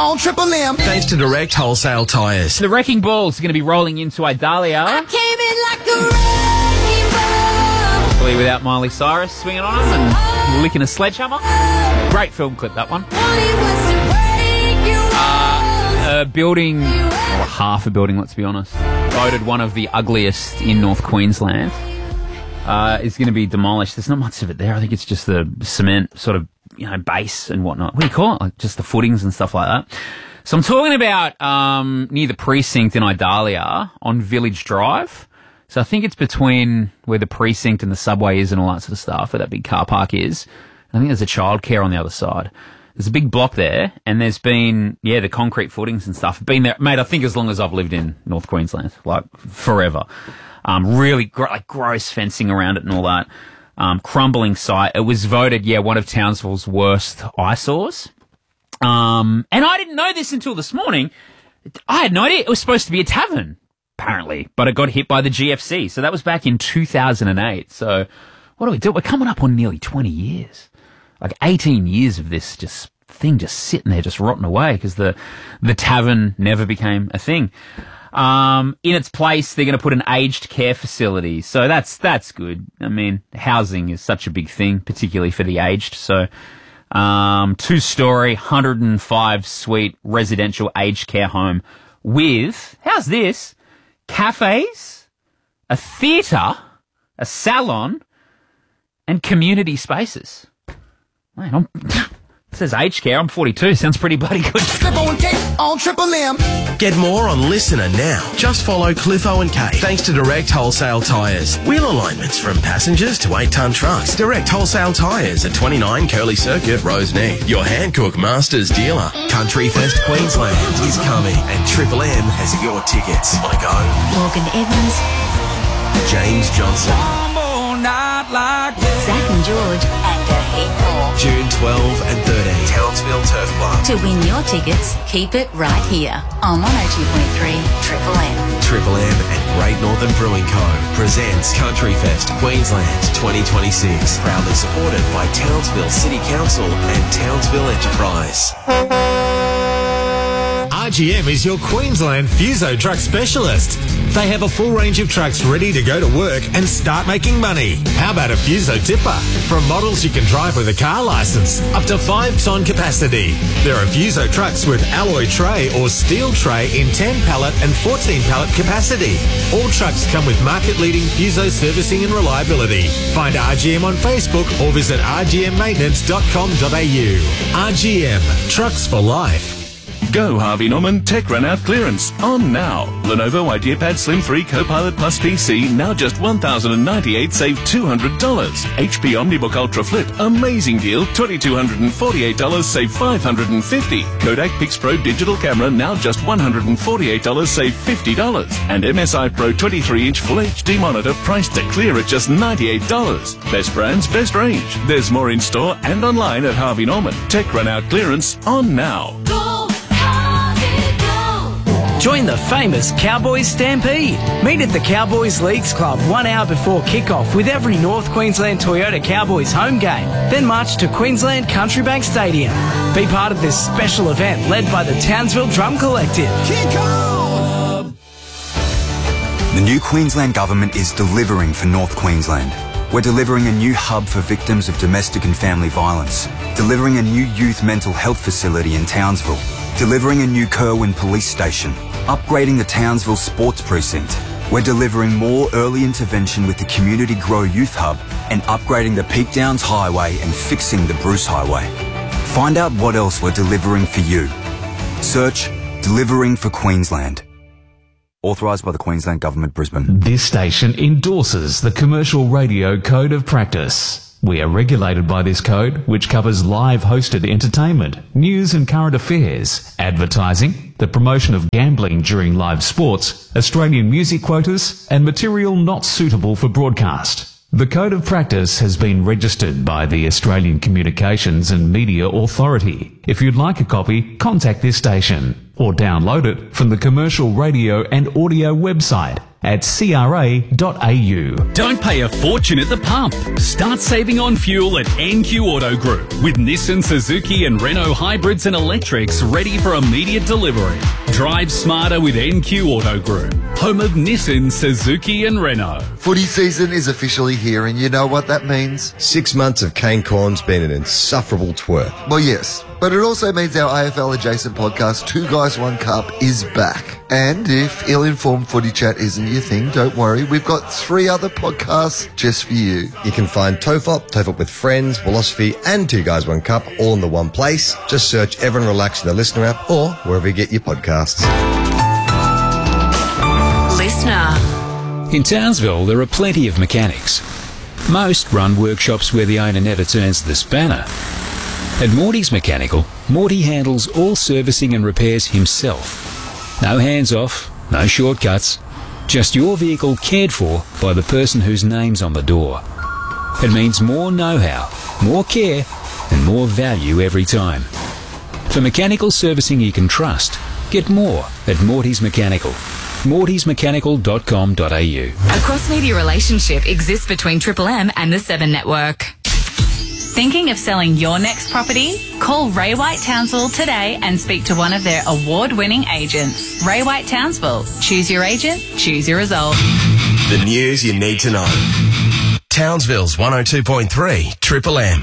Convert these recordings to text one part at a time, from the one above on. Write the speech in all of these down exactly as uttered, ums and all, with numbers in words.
on Triple M. Thanks to Direct Wholesale Tyres. The Wrecking Balls are going to be rolling into Idalia. I came in like a wrecking ball. Hopefully without Miley Cyrus swinging on them and licking a sledgehammer. Great film clip, that one. Uh, a building, or half a building, let's be honest, voted one of the ugliest in North Queensland. Uh, is going to be demolished. There's not much of it there. I think it's just the cement sort of, you know, base and whatnot. What do you call it? Like just the footings and stuff like that. So I'm talking about um, near the precinct in Idalia on Village Drive. So I think it's between where the precinct and the subway is and all that sort of stuff, where that big car park is. I think there's a childcare on the other side. There's a big block there, and there's been, yeah, the concrete footings and stuff. Been there, mate, I think as long as I've lived in North Queensland, like forever. Um, really gr- like gross fencing around it and all that. Um, crumbling site. It was voted, yeah, one of Townsville's worst eyesores. Um, and I didn't know this until this morning. I had no idea. It was supposed to be a tavern, apparently, but it got hit by the G F C. So that was back in two thousand eight. So what do we do? We're coming up on nearly twenty years. Like eighteen years of this just thing just sitting there, just rotting away because the, the tavern never became a thing. Um, in its place, they're going to put an aged care facility. So that's, that's good. I mean, housing is such a big thing, particularly for the aged. So, um, two-story, one hundred five suite residential aged care home with, how's this? Cafes, a theatre, a salon, and community spaces. Man, I'm, it says aged care. I'm forty-two. Sounds pretty bloody good. Slip on Kate on Triple M. Get more on Listener now. Just follow Cliffo and Kate. Thanks to Direct Wholesale Tyres. Wheel alignments from passengers to eight-ton trucks. Direct Wholesale Tyres at twenty-nine Curly Circuit, Roseneath. Your Hancock Masters dealer. Country Fest Queensland is coming, and Triple M has your tickets. On a go. Morgan Evans. James Johnson. Zach and George. And a heap more. June twelfth and thirteenth. Townsville Turf Club. To win your tickets, keep it right here on one oh two point three Triple M. Triple M and Great Northern Brewing Co. presents Country Fest Queensland twenty twenty-six. Proudly supported by Townsville City Council and Townsville Enterprise. R G M is your Queensland Fuso truck specialist. They have a full range of trucks ready to go to work and start making money. How about a Fuso tipper? From models you can drive with a car licence, up to five ton capacity. There are Fuso trucks with alloy tray or steel tray in ten pallet and fourteen pallet capacity. All trucks come with market-leading Fuso servicing and reliability. Find R G M on Facebook or visit r g m maintenance dot com dot a u. R G M, trucks for life. Go Harvey Norman Tech Run Out Clearance on now. Lenovo IdeaPad Slim three Copilot Plus P C now just one thousand ninety-eight dollars, save two hundred dollars. H P OmniBook Ultra Flip, amazing deal, two thousand two hundred forty-eight dollars, save five hundred fifty dollars. Kodak PixPro Digital Camera now just one hundred forty-eight dollars, save fifty dollars. And M S I Pro twenty-three inch Full H D monitor priced to clear at just ninety-eight dollars. Best brands, best range. There's more in store and online at Harvey Norman. Tech Run Out Clearance on now. Join the famous Cowboys Stampede. Meet at the Cowboys Leagues Club one hour before kickoff with every North Queensland Toyota Cowboys home game. Then march to Queensland Country Bank Stadium. Be part of this special event led by the Townsville Drum Collective. Kick on! The new Queensland Government is delivering for North Queensland. We're delivering a new hub for victims of domestic and family violence, delivering a new youth mental health facility in Townsville, delivering a new Kerwin police station, upgrading the Townsville Sports Precinct. We're delivering more early intervention with the Community Grow Youth Hub and upgrading the Peak Downs Highway and fixing the Bruce Highway. Find out what else we're delivering for you. Search Delivering for Queensland. Authorised by the Queensland Government, Brisbane. This station endorses the Commercial Radio Code of Practice. We are regulated by this code, which covers live hosted entertainment, news and current affairs, advertising, the promotion of gambling during live sports, Australian music quotas, and material not suitable for broadcast. The Code of Practice has been registered by the Australian Communications and Media Authority. If you'd like a copy, contact this station or download it from the Commercial Radio and Audio website at c r a dot a u. Don't pay a fortune at the pump. Start saving on fuel at N Q Auto Group with Nissan, Suzuki and Renault hybrids and electrics ready for immediate delivery. Drive smarter with N Q Auto Group, home of Nissan, Suzuki and Renault. Footy season is officially here, and you know what that means? Six months of Kane Corn's been an insufferable twerp. Well, yes, but it also means our A F L-adjacent podcast, Two Guys, One Cup, is back. And if ill-informed footy chat isn't your thing, don't worry, we've got three other podcasts just for you. You can find Tofop, Tofop with Friends, Philosophy and Two Guys, One Cup all in the one place. Just search Everyone Relax in the Listener app or wherever you get your podcasts. Listener. In Townsville, there are plenty of mechanics. Most run workshops where the owner never turns the spanner. At Morty's Mechanical, Morty handles all servicing and repairs himself. No hands off, no shortcuts, just your vehicle cared for by the person whose name's on the door. It means more know-how, more care, and more value every time. For mechanical servicing you can trust, get more at Morty's Mechanical. mortys mechanical dot com dot a u. A cross-media relationship exists between Triple M and the Seven Network. Thinking of selling your next property? Call Ray White Townsville today and speak to one of their award-winning agents. Ray White Townsville. Choose your agent, choose your result. The news you need to know. Townsville's one oh two point three Triple M.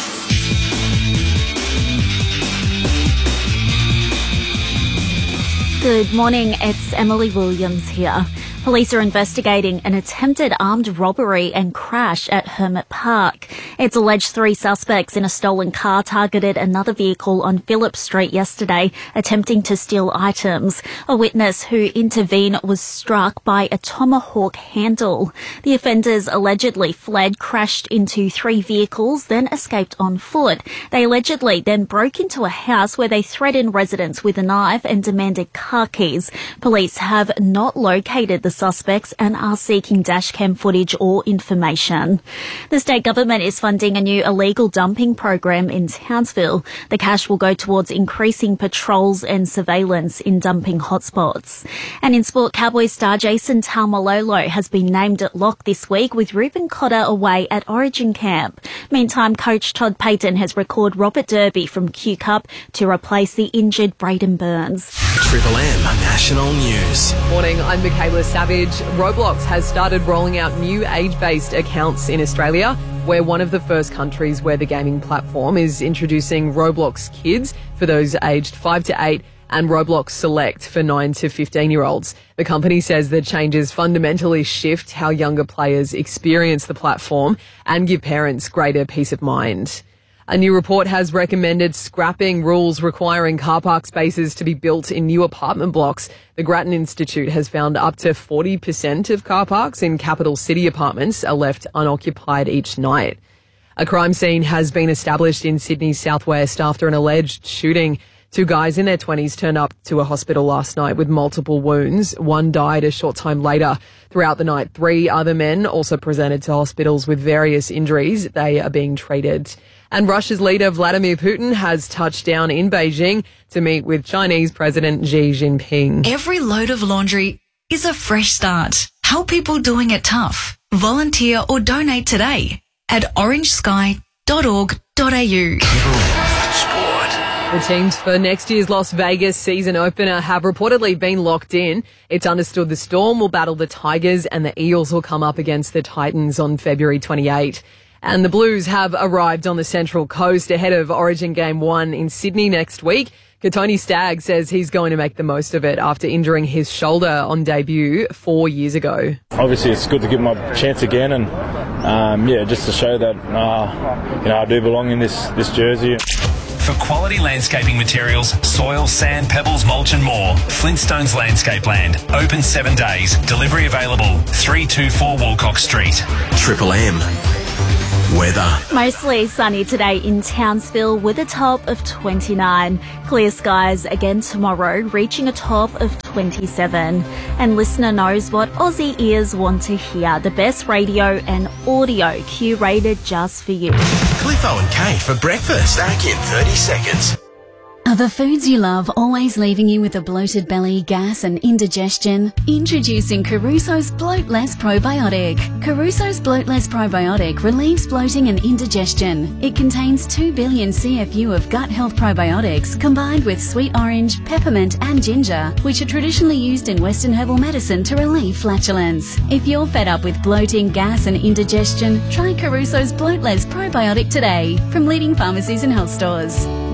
Good morning, it's Emily Williams here. Police are investigating an attempted armed robbery and crash at Hermit Park. It's alleged three suspects in a stolen car targeted another vehicle on Phillip Street yesterday, attempting to steal items. A witness who intervened was struck by a tomahawk handle. The offenders allegedly fled, crashed into three vehicles, then escaped on foot. They allegedly then broke into a house where they threatened residents with a knife and demanded car keys. Police have not located the suspects and are seeking dashcam footage or information. The state government is funding a new illegal dumping program in Townsville. The cash will go towards increasing patrols and surveillance in dumping hotspots. And in sport, Cowboys star Jason Taumalolo has been named at lock this week with Ruben Cotter away at Origin camp. Meantime, coach Todd Payton has recalled Robert Derby from Q Cup to replace the injured Braden Burns. Triple M National News. Morning, I'm Michaela Savage. Roblox has started rolling out new age-based accounts in Australia. We're one of the first countries where the gaming platform is introducing Roblox Kids for those aged five to eight and Roblox Select for nine to fifteen-year-olds. The company says the changes fundamentally shift how younger players experience the platform and give parents greater peace of mind. A new report has recommended scrapping rules requiring car park spaces to be built in new apartment blocks. The Grattan Institute has found up to forty percent of car parks in capital city apartments are left unoccupied each night. A crime scene has been established in Sydney's southwest after an alleged shooting. Two guys in their twenties turned up to a hospital last night with multiple wounds. One died a short time later. Throughout the night, three other men also presented to hospitals with various injuries. They are being treated. And Russia's leader Vladimir Putin has touched down in Beijing to meet with Chinese President Xi Jinping. Every load of laundry is a fresh start. Help people doing it tough. Volunteer or donate today at orange sky dot org dot a u. The teams for next year's Las Vegas season opener have reportedly been locked in. It's understood the Storm will battle the Tigers and the Eels will come up against the Titans on February twenty-eighth. And the Blues have arrived on the Central Coast ahead of Origin Game one in Sydney next week. Tony Stagg says he's going to make the most of it after injuring his shoulder on debut four years ago. Obviously, it's good to give him a chance again and, um, yeah, just to show that, uh, you know, I do belong in this, this jersey. For quality landscaping materials, soil, sand, pebbles, mulch and more, Flintstones Landscape Land. Open seven days. Delivery available. three two four Walcock Street. Triple M. Weather. Mostly sunny today in Townsville with a top of twenty-nine. Clear skies again tomorrow, reaching a top of twenty-seven. And listener knows what Aussie ears want to hear. The best radio and audio curated just for you. Cliffo and Kate for breakfast. Back in thirty seconds. Are the foods you love always leaving you with a bloated belly, gas and indigestion? Introducing Caruso's Bloat Less Probiotic. Caruso's Bloat Less Probiotic relieves bloating and indigestion. It contains two billion C F U of gut health probiotics combined with sweet orange, peppermint and ginger, which are traditionally used in Western herbal medicine to relieve flatulence. If you're fed up with bloating, gas and indigestion, try Caruso's Bloat Less Probiotic today from leading pharmacies and health stores.